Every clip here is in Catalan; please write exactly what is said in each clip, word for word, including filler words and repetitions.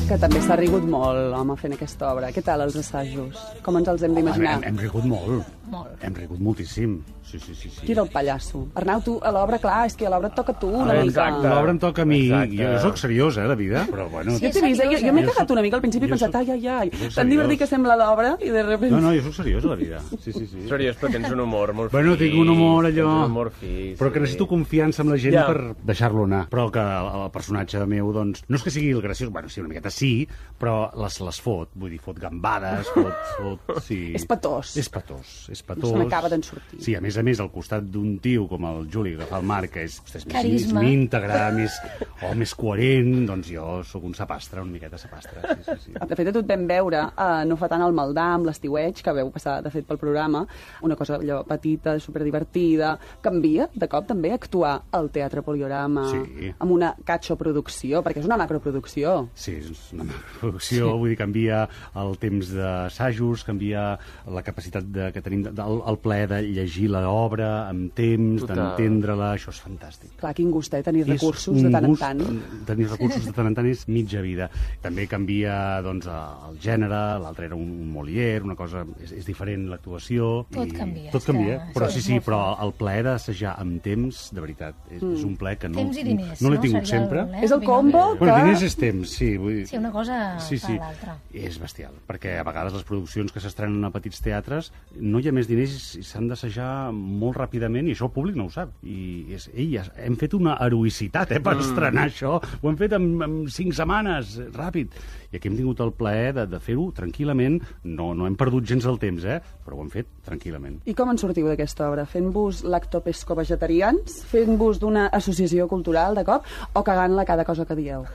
Que també s'ha rigut molt, home, fent aquesta obra. Què tal, els assajos? Com ens els hem d'imaginar? Hem, hem rigut molt. Molt. Hem rigut moltíssim. Sí, sí, sí, sí. Qui era el pallasso? Arnau, tu, a l'obra, clar, és que a l'obra et toca a tu una Ah, mica. exacte. L'obra em toca a mi. Exacte. Jo soc seriós, eh, la vida. Però, bueno... Sí, jo t'he vist, eh? jo, jo m'he cagat una mica al principi i he pensat, ai, ai, ai, tan divertit que sembla l'obra, i de repente... No, no, jo soc seriós a la vida. Sí, sí, sí. Seriós, però tens un humor molt fi. Bueno, tinc un humor allò... Tens un humor fi, Però que sí. necessito confiança amb la gent Ja. per deixar-lo anar. Però que el, el personatge meu, doncs... No és que sigui el graciós, bueno, sí, una miqueta sí, però les, les fot. Vull dir, fot gambades, fot... fot sí. És patós. És patós, és patós. No se n'acaba d'en sortir. Sí, a més a més, al costat d'un tio com el Juli, que fa el Marc, que és, ostres, més, més Carisma. íntegre, més, o més coherent, doncs jo sóc un sapastre, una miqueta sapastre. Sí, sí, sí. De fet, a tu et vam veure, eh, no fa tant el Maldà, amb l'estiueig, que veu passar, de fet, pel programa, una cosa allò petita, superdivertida. Canvia, de cop, també, actuar al Teatre Poliorama, Sí. amb una catxoproducció, perquè és una macroproducció. Sí, és una producció, sí. Vull dir, canvia el temps d'assajos, canvia la capacitat de, que tenim, de, el, el plaer de llegir l'obra amb temps, d'entendre-la, això és fantàstic. Clar, quin gust, eh, tenir És recursos un de tant en gust, tant. Tenir recursos de tant en tant és mitja vida. També canvia, doncs, el gènere, l'altre era un, un Molière, una cosa... És, és diferent l'actuació. Tot i- canvia, Tot és que canvia, però és sí, sí, molt però el plaer d'assajar amb temps, de veritat, és, Mm. és un plaer que no, Temps i diners, no l'he no? tingut Seria el- sempre. eh? És el combo que... Bueno, diners és temps, sí. Vull dir... Sí, una cosa sí, fa sí. l'altra. És bestial, perquè a vegades les produccions que s'estrenen a petits teatres no hi ha més diners i s'han d'assajar molt ràpidament i això el públic no ho sap. I és, ei, hem fet una heroïcitat eh, per estrenar això. Ho hem fet en, en cinc setmanes, ràpid. I aquí hem tingut el plaer de, de fer-ho tranquil·lament. No, no hem perdut gens el temps, eh? Però ho hem fet tranquil·lament. I com en sortiu d'aquesta obra? Fent-vos lactopesco vegetarians? Fent-vos d'una associació cultural, de cop? O cagant-la cada cosa que dieu?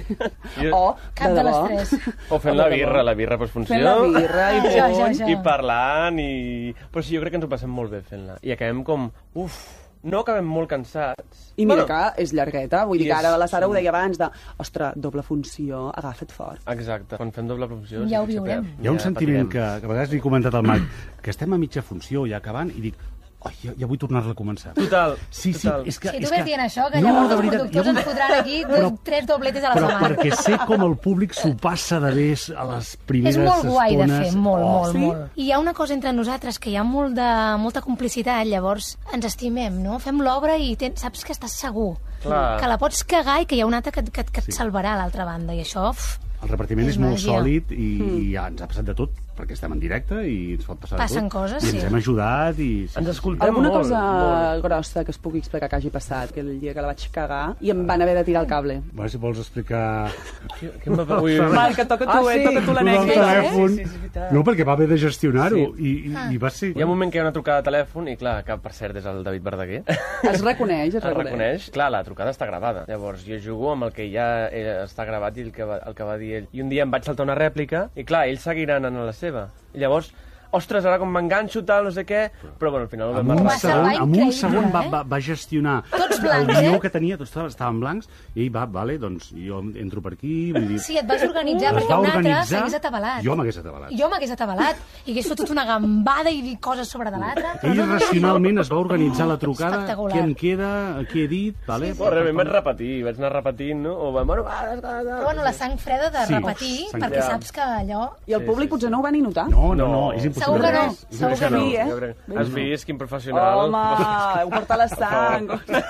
o, Cap de les debò, tres. O fent O la de debò. birra, la birra postfunció. Fent la birra i Ja, ja, puny. ja. I parlant, i... Però sí, jo crec que ens ho passem molt bé fent-la. I acabem com... Uf, no acabem molt cansats. I mira Bueno, que és llargueta, vull dir I que ara és- la Sara ho deia abans de, ostres, doble funció, agafa't fort. Exacte, quan fem doble promoció... Ja ho sí que viurem. sapem, Hi ha un ja sentiment que, patirem. que a vegades li he comentat al Marc, que estem a mitja funció, ja acabant, i dic, oi, ja, ja vull tornar-la a començar. Total, Sí, sí, total. és que... Si és tu ves que... dient això, que No, llavors de els veritat, productors jo- ens fotran aquí Però- tres dobletes a la Però setmana. perquè sé com el públic s'ho passa de bé a les primeres És molt guai de estones. fer, molt, Oh, molt, sí? molt. I hi ha una cosa entre nosaltres, que hi ha molt de, molta complicitat, llavors ens estimem, no? Fem l'obra i ten, saps que estàs segur, Clar. que la pots cagar i que hi ha un altre que, que, que et salvarà a l'altra banda, i això... Uf, El repartiment és, És molt màgia. sòlid i, i ja ens ha passat de tot, perquè estem en directe i ens pot passar Passen de tot. coses, I sí. ens hem ajudat i... Sí, Ens sí, escoltem Alguna molt, cosa molt. grossa que es pugui explicar que hagi passat, que el dia que la vaig cagar i em van haver de tirar el cable. sí. Bueno, si vols explicar... Què, què em va... Ui, ui, ui. Marc, et toca tu, Ah, eh? sí? Toca tu Lo del l'anècdota, eh? telèfon... Sí, sí, és veritat. No, perquè va haver de gestionar-ho Sí. i, i, i va ser... Hi ha un moment que hi ha una trucada de telèfon i, clar, que per cert és el David Verdaguer. Es reconeix, es Es reconeix. reconeix. Clar, la trucada està gravada. Llavors jo jugo amb el que ja eh, està gravat i el que, va, el que va dir ell. I un dia em vaig saltar una rèplica i, clar, ells seguiran en la seva. I llavors, ostres, ara com m'enganxo, tal, no sé què... Però, bueno, al final ho Amb vam un Va arreglar. segon, salvar amb un increïble, segon va, eh? va, va gestionar Tots blancs, el guió eh? que tenia, tots estaven- estaven blancs, i ell va, vale, doncs jo entro per aquí, vull dir... Sí, et vas organitzar, es perquè va un altre organitzar, s'hagués atabalat. jo m'hagués atabalat. I jo m'hagués atabalat, i hagués fotut una gambada i dit coses sobre de l'altre. Ell racionalment es va organitzar la trucada, Espectacular. què em queda, què he dit, vale? Bueno, realment vaig repetir, vaig anar repetint, no? O va, bueno, va, va, va, va. Però bueno, la sang freda de Sí. repetir, Sang perquè freda. saps que allò... I el Sí, públic sí, potser no ho va ni notar. No, no, no, és impossible. Segur que no. És Segur que impossible. sí, eh? Jo crec. Has vist quin professional? Home, heu portat la sang.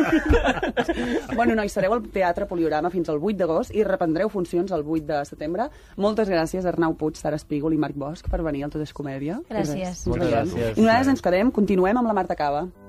Bueno, nois, sereu al Teatre Poliorama fins al vuit d'agost i reprendreu funcions el vuit de setembre. Moltes gràcies, Arnau Puig, Sara Espígol i Marc Bosch, per venir al Tot és Comèdia. Gràcies. Ens Moltes veiem. gràcies. I nosaltres ens quedem, continuem amb la Marta Cava.